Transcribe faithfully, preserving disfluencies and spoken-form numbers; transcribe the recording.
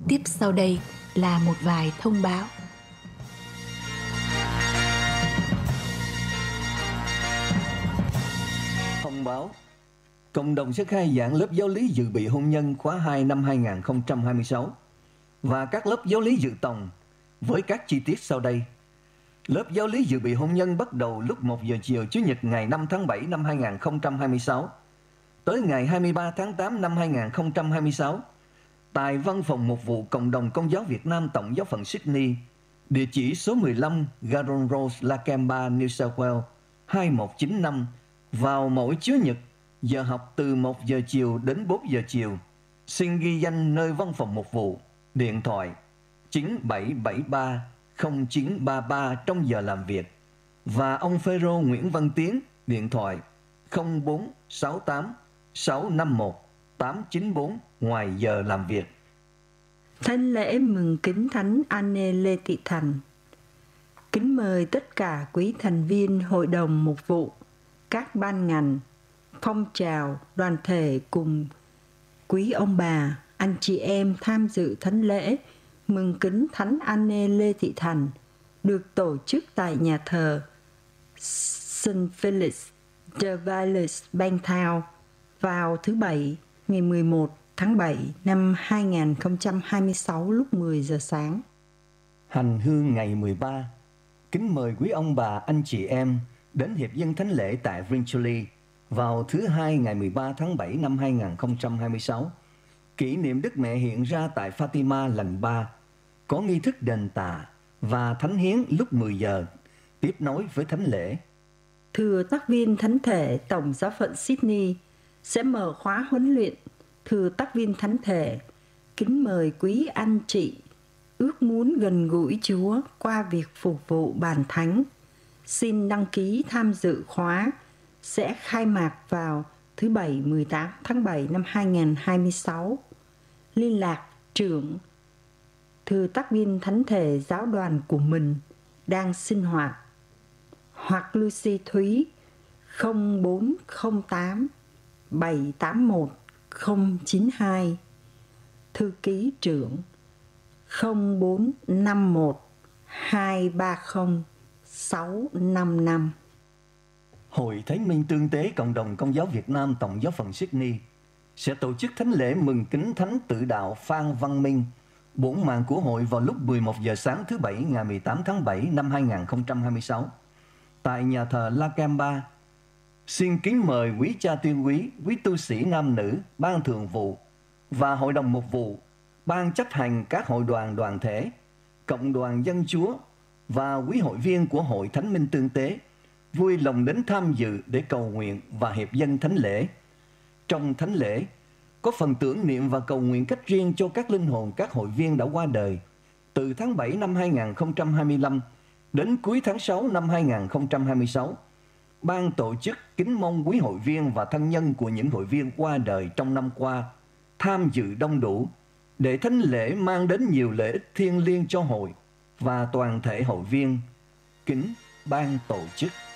Tiếp sau đây là một vài thông báo. Thông báo: Cộng đồng sẽ khai giảng lớp giáo lý dự bị hôn nhân khóa hai năm hai nghìn không trăm hai mươi sáu và các lớp giáo lý dự tòng với các chi tiết sau đây. Lớp giáo lý dự bị hôn nhân bắt đầu lúc một giờ chiều Chủ nhật ngày năm tháng bảy năm hai nghìn không trăm hai mươi sáu tới ngày hai mươi ba tháng tám năm hai nghìn không trăm hai mươi sáu tại Văn phòng Mục vụ Cộng đồng Công giáo Việt Nam Tổng giáo phận Sydney, địa chỉ số mười lăm Garden Road, Lakemba, New South Wales hai một chín năm, vào mỗi Chủ nhật, giờ học từ một giờ chiều đến bốn giờ chiều. Xin ghi danh nơi văn phòng mục vụ, điện thoại chín bảy bảy ba không chín ba ba trong giờ làm việc, và ông Phêrô Nguyễn Văn Tiến, điện thoại không bốn sáu tám sáu năm một tám chín bốn ngoài giờ làm việc. Thánh lễ mừng kính Thánh Anne Lê Thị Thành. Kính mời tất cả quý thành viên Hội đồng Mục vụ, các ban ngành, phong trào, đoàn thể cùng quý ông bà, anh chị em tham dự thánh lễ mừng kính Thánh Anne Lê Thị Thành được tổ chức tại nhà thờ Saint Felix de Valles, Bangtown vào thứ Bảy ngày mười một tháng bảy năm hai nghìn không trăm hai mươi sáu lúc mười giờ sáng. Hành hương ngày mười ba. Kính mời quý ông bà, anh chị em đến hiệp dân thánh lễ tại Finchley vào thứ Hai ngày mười ba tháng bảy năm hai nghìn không trăm hai mươi sáu, kỷ niệm Đức Mẹ hiện ra tại Fatima lần ba, có nghi thức đền tạ và thánh hiến lúc mười giờ, tiếp nối với thánh lễ. Thừa tác viên thánh thể Tổng giáo phận Sydney sẽ mở khóa huấn luyện thừa tác viên thánh thể. Kính mời quý anh chị ước muốn gần gũi Chúa qua việc phục vụ bàn thánh, xin đăng ký tham dự khóa sẽ khai mạc vào thứ Bảy mười tám tháng bảy năm hai nghìn không trăm hai mươi sáu. Liên lạc trưởng thừa tác viên thánh thể giáo đoàn của mình đang sinh hoạt, hoặc Lucy Thúy không bốn không tám bảy tám một không chín hai, thư ký trưởng không bốn năm một hai ba không sáu năm năm. Hội Thánh Minh Tương tế Cộng đồng Công giáo Việt Nam Tổng giáo phận Sydney sẽ tổ chức thánh lễ mừng kính Thánh Tự Đạo Phan Văn Minh, bổn mạng của hội vào lúc mười một giờ sáng thứ Bảy ngày mười tám tháng bảy năm hai nghìn không trăm hai mươi sáu tại nhà thờ Lakemba. Xin kính mời quý cha tuyên quý, quý tu sĩ nam nữ, ban thường vụ và hội đồng mục vụ, ban chấp hành các hội đoàn đoàn thể, cộng đoàn dân Chúa và quý hội viên của Hội Thánh Minh Tương tế vui lòng đến tham dự để cầu nguyện và hiệp dân thánh lễ. Trong thánh lễ có phần tưởng niệm và cầu nguyện cách riêng cho các linh hồn các hội viên đã qua đời từ tháng bảy năm hai nghìn không trăm hai mươi lăm đến cuối tháng sáu năm hai nghìn không trăm hai mươi sáu. Ban tổ chức kính mong quý hội viên và thân nhân của những hội viên qua đời trong năm qua tham dự đông đủ để thánh lễ mang đến nhiều lợi ích thiêng liêng cho hội và toàn thể hội viên. Kính ban tổ chức.